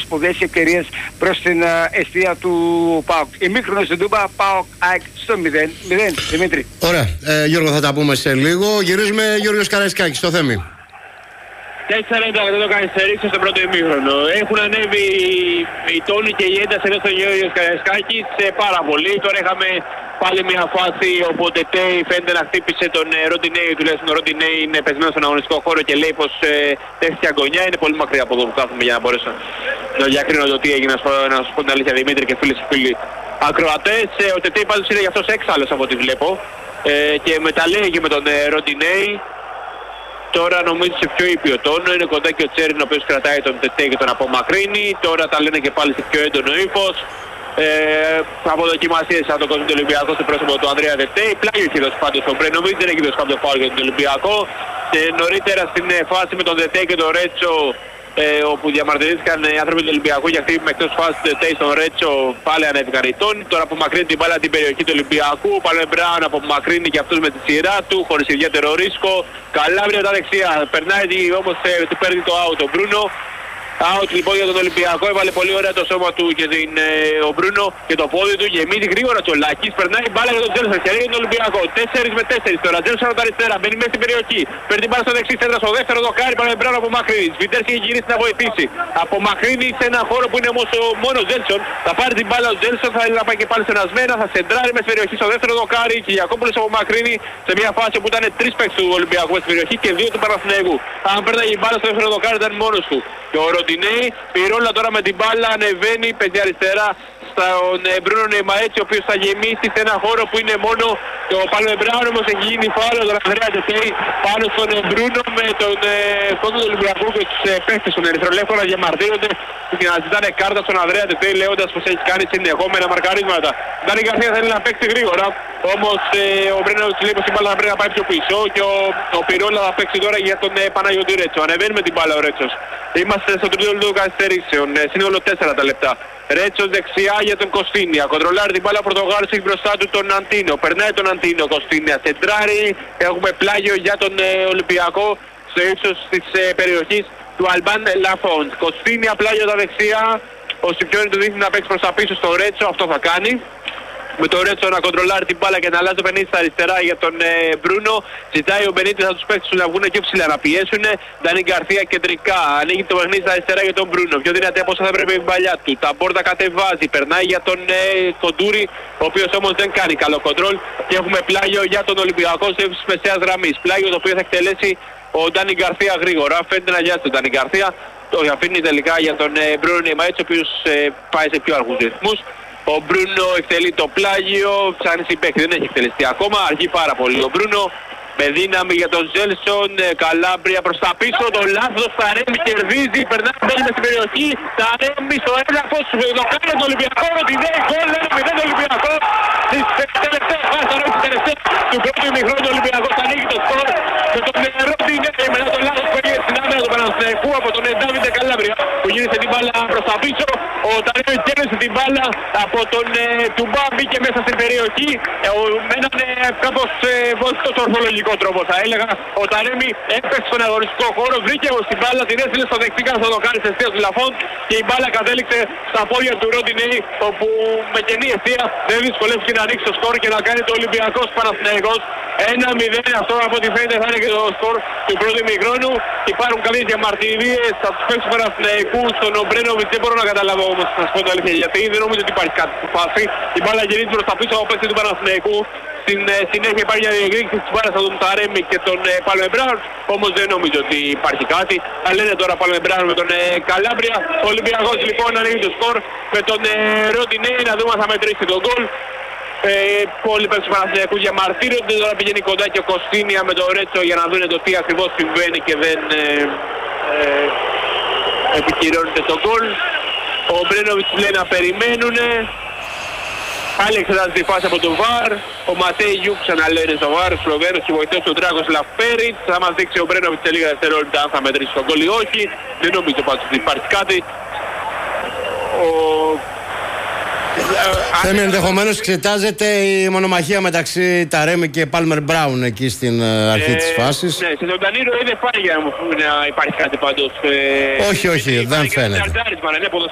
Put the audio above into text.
σπουδαίες ευκαιρίες προς την εστία του ΠΑΟΚ. Ημίχρονο στην Τούμπα, ΠΑΟΚ ΑΕΚ στο 0-0. Δημήτρη. Ωραία. Γιώργο, θα τα πούμε σε λίγο. Γυρίζουμε Γιώργος Καραϊσκάκης στο Θέμη. 4-40 το καθυστερήσει στο πρώτο ημίχρονο. Έχουν ανέβει οι τόνοι και η ένταση εδώ στον Γιώργο Καραϊσκάκης πάρα πολύ. Τώρα είχαμε πάλι μια φάση όπου ο Τετέι φαίνεται να χτύπησε τον Ροντινέι, τουλάχιστον ο Ροντινέι είναι πεσμένος στον αγωνιστικό χώρο και λέει πως τέθηκε αγωνιά. Είναι πολύ μακριά από εδώ που κάθομαι για να μπορέσω να διακρίνω το τι έγινε, να σου πω την αλήθεια, Δημήτρη και φίλες και φίλοι ακροατές. Ο Τετέι πάντως είναι γι' αυτός έξαλλος από ό,τι βλέπω και μεταλλέγει με τον Ροντινέι. Τώρα νομίζω σε πιο ήπιο τόνο, είναι κοντά και ο Τσέριν ο οποίος κρατάει τον Τετέι και τον απομακρύνει. Τώρα τα λένε και πάλι σε πιο έντονο ύφος. Από δοκιμασίες από τον κόσμο του Ολυμπιακού στο πρόσωπο του Ανδρέα Τετέι. Πλάγιο έχει δώσει πάντως ο Μπρένοβιτς, δεν έχει δώσει κάποιο φάουλ για τον Ολυμπιακό. Νωρίτερα στην φάση με τον Τετέι και τον Ρέτσο, όπου διαμαρτυρήθηκαν οι άνθρωποι του Ολυμπιακού για χτύπημα εκτός φάσης του Τετέι στον Ρέτσο, πάλι ανέβηκαν οι τόνοι. Τώρα απομακρύνει την μπάλα την περιοχή του Ολυμπιακού. Πάλι Μπράουν απομακρύνει και αυτούς με τη σειρά του, χωρίς ιδιαίτερο ρίσκο. Καλάβρια τα δεξιά, περνάει όμως του παίρνει το out ο Μπρούνο. Out λοιπόν για τον Ολυμπιακό, έβαλε πολύ ωραία το σώμα του και ο Μπρούνο και το πόδι του, γεμίζει γρήγορα ο Λάκης, περνάει μπάλα για τον Τζέλσον, χαιρεί για τον Ολυμπιακό, 4-4 τώρα, Τζέλσον από τα αριστερά, μπαίνει μέσα στην περιοχή, παίρνει μπάλα στο δεξί, σέντρα στο δεύτερο δοκάρι, πάνε μπράβο από Μακρύνη, Βιτέρς έχει γυρίσει να βοηθήσει, απομακρύνει σε ένα χώρο που είναι όμως μόνο ο Τζέλσον, θα πάρει την μπάλα ο Τζέλσον, θα θέλει να πάει και πάλι στενασμένα, θα σεντράρει μέσα στην περιοχή στο δεύτερο δοκάρι και Γιακόπουλος απομακρύνει σε μια φάση που ήταν 3 παίκτες του Ολυμπιακού στην περιοχή και 2 του Παναθηναϊκού. Αν παίρναγε η μπάλα στο δεύτερο δοκάρι ήταν μόνος του. Και ο Ροντινέι, Πυρόλα τώρα με την μπάλα ανεβαίνει, παίζει αριστερά στον Μπρούνο Νεϊμαέτσι, ο οποίος θα γεμίσει σε ένα χώρο που είναι μόνο το Παλμεμπράουν, όμως έχει γίνει φάουλ τον Ανδρέα Τετέι πάνω στον Μπρούνο με τον κόντο του Ολυμπιακού και τους παίχτες των Ερυθρολεύκων να διαμαρτύρονται και να ζητάνε κάρτα στον Ανδρέα Τετέι λέγοντας πως έχει κάνει συνεχόμενα μαρκαρίσματα. Ντάνι Γκαρσία θέλει να παίξει γρήγορα, όμως ο Μπρένοβιτς λέει πως η μπάλα θα πρέπει να πάει πιο πίσω και ο Πυρόλα θα παίξει τώρα για τον Παναγιώτη Ρέτσο. Ανεβαίνει με την μπάλα ο Ρέτσος. Είμαστε στο τρίτο λεπτό καθυστερήσεων, σύνολο 4 τα λεπτά. Ρέτσος δεξιά για τον Κωστίνια. Κοντρολάρει την μπάλα Πορτογάλος, έχει μπροστά του τον Αντίνο. Περνάει τον Αντίνο Κωστίνια. Σεντράρει. Έχουμε πλάγιο για τον Ολυμπιακό στο ύψος της περιοχής του Αλμπάν Λαφόντ. Κωστίνια πλάγιο τα δεξιά. Ο Σιπιόνι του δείχνει να παίξει προς τα πίσω στο Ρέτσο. Αυτό θα κάνει. Με τον Ρέτσο να κοντρολάρει την μπάλα και να αλλάζει το Μπενίτης στα αριστερά για τον Μπρούνο. Ζητάει ο Μπενίτης να τους παίξουν να βγουν πιο ψηλά να πιέσουν. Ντάνι Γκαρσία κεντρικά. Ανοίγει το παιχνίδι στα αριστερά για τον Μπρούνο. Πιο δυνατή από όσο θα έπρεπε η παλιά του. Τα μπόρτα κατεβάζει. Περνάει για τον Κοντούρη, ο οποίος όμως δεν κάνει καλό κοντρόλ. Και έχουμε πλάγιο για τον Ολυμπιακό σε ύψος μεσαίας γραμμής. Πλάγιο το οποίο θα εκτελέσει ο Ντάνι Γκαρσία γρήγορα. Φαίνεται να γιάσει τον Ντάνι Γκαρσία. Το αφήνει τελικά για τον Μπρούνο Νεϊμαέτσι, ο οποίος πάει σε πιο αργούς ρυθμούς. Ο Μπρούνο εκτελεί το πλάγιο, ψάχνει συμπαίκτη, δεν έχει εκτελεστεί ακόμα, αργεί πάρα πολύ ο Μπρούνο. Με δύναμη για τον Τζέλσον, Καλάμπρια προς τα πίσω, το λάθος, Ταρέμι κερδίζει, περνάει μπαίνει μες στην περιοχή, Ταρέμι στο έδαφος, το κάνει τον Ολυμπιακό, την νέη γκολ, 1-0 Ολυμπιακό. Στις τελευταίες φάσεις, τώρα στις τελευταίες του πρώτου ημιχρόνου ο Ολυμπιακός ανοίγει το σκορ με τον Ροντινέι, μετά το λάθος που έγινε στην άμυνα του Παναθηναϊκού από τον Ντάβιντε Καλάμπρια που γύρισε την μπάλα προς τα πίσω, ο Ταρέμι κέρδισε την μπάλα από τον Τουμπά, μπήκε μέσα στην περιοχή με έναν κάπως βοηθητός ορθολογικό τρόπο θα έλεγα. Ο Ταρέμι έπαιξε στον αγωνιστικό χώρο, βρήκε στην μπάλα, την έστειλε στο δεξί θα το κάνει σε αιστεία του Λαφόντ και η μπάλα κατέληξε στα πόδια του Ροντινέι, όπου με κενή αιστεία δεν δυσκολεύτηκε να ανοίξει το σκορ και να κάνει το Ολυμπιακός Παναθηναϊκός 1-0. Αυτό από ό,τι φαίνεται θα είναι και το σκορ του πρώτου ημιχρόνου. Υπάρχουν κάποιες διαμαρτυρίες από τους παίκτες του Παναθηναϊκού στον Μπρένοβιτς, δεν μπορώ να καταλάβω όμως να σας πω το αλήθεια, γιατί δεν νομίζω ότι υπάρχει κάτι που φάση. Η μπάλα γυρίζει προς τα πίσω από παίκτες του Παναθηναϊκού. Στην συνέχεια υπάρχει μια διεκδίκηση της μπάλας από τον Ταρέμι και τον Παλμεμπράουν, όμως δεν νομίζω ότι υπάρχει κάτι. Θα λένε τώρα Παλμεμπράουν με τον Καλάμπρια. Ο Ολυμπιακός λοιπόν ανοίγει το σκορ με τον Ροντινέι, να δούμε αν θα μετρήσει τον γκολ. Πολλοί παίκτες του Παναθηναϊκού διαμαρτύρονται, τώρα πηγαίνει κοντά και ο Κωστίνια με τον Ρέτσο για να δουν το τι ακριβώς συμβαίνει και δεν επικυρώνεται το γκολ. Ο Μπρένοβιτς λέει να περιμένουνε. Πάλι εξετάζει τη φάση από τον VAR. Ο Ματέι Γιου ξαναλένε στο VAR, Σλοβαίνος και βοηθός του Ντράκος Λαφπέριτς. Θα μας δείξει ο Μπρένοβιτς σε λίγα δευτερόλεπτα αν θα μετρήσει τον γκολ ή όχι. Δεν νομίζω πάντως ότι υπάρχει κάτι. Θέμη, ενδεχομένως εξετάζεται η μονομαχία μεταξύ Ταρέμι και Πάλμερ Μπράουν εκεί στην αρχή της φάσης. Ναι, σε τον Τανίρο δεν φάνηκε να υπάρχει κάτι πάντως. Όχι, δεν φαίνεται.